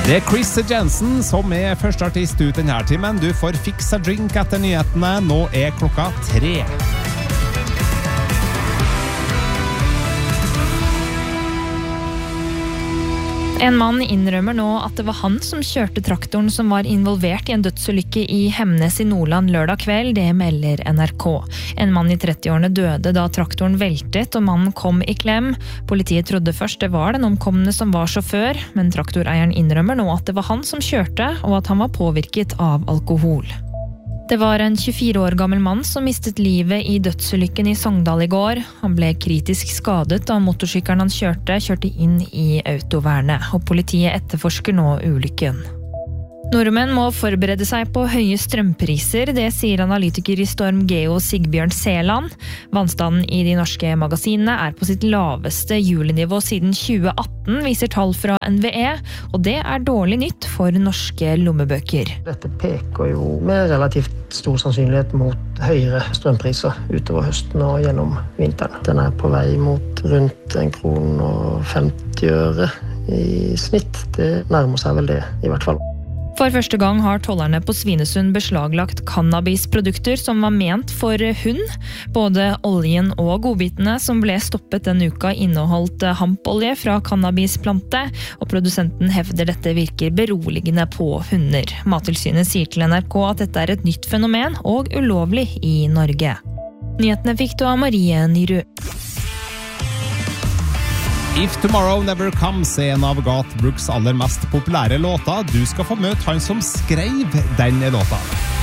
Det Chris Jensen som første artist ut denne timen. Du får Fix a Drink etter nyhetene. Nå klokka 3. En mann innrømmer nå at det var han som kjørte traktoren som var involvert i en dødsulykke i Hemnes i Nordland lørdag kveld, det melder NRK. En mann i 30-årene døde da traktoren veltet og mannen kom i klem. Politiet trodde først det var den omkomne som var sjåfør, men traktoreieren innrømmer nå at det var han som kjørte og at han var påvirket av alkohol. Det var en 24 år gammel mann som mistet livet i dødsulykken i Sogndal i går. Han ble kritisk skadet da motorsykkelen han kjørte inn i autovernet, og politiet etterforsker nå ulykken. Nordmenn må forberede seg på høye strømpriser, det sier analytiker i Storm Geo Sigbjørn Seland. Vannstanden i de norske magasinene på sitt laveste julenivå siden 2018, viser tall fra NVE, og det dårlig nytt for norske lommebøker. Dette peker jo med relativt stor sannsynlighet mot høyere strømpriser utover høsten og gjennom vinteren. Den på vei mot rundt 1,50 kroner i snitt. Det nærmer seg vel det i hvert fall. For første gang har tollerne på Svinesund beslaglagt cannabisprodukter som var ment for hund. Både oljen og godbitene som ble stoppet denne uka inneholdt hampolje fra cannabisplante, og produsenten hevder dette virker beroligende på hunder. Mattilsynet sier til NRK at dette et nytt fenomen og ulovlig i Norge. Nyhetene fikk du av Marie Nyrud. If Tomorrow Never Comes en av Garth Brooks aller mest populære låter. Du skal få møte han som skrev den låta.